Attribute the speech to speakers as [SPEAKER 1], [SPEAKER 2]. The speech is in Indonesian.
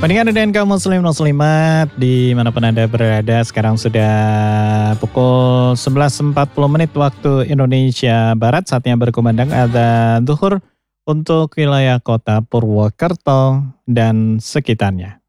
[SPEAKER 1] Pendengar dan kaum muslim muslimat dimanapun Anda berada, sekarang sudah pukul 11.40 menit waktu Indonesia Barat, saatnya berkumandang adzan zuhur untuk wilayah kota Purwokerto dan sekitarnya.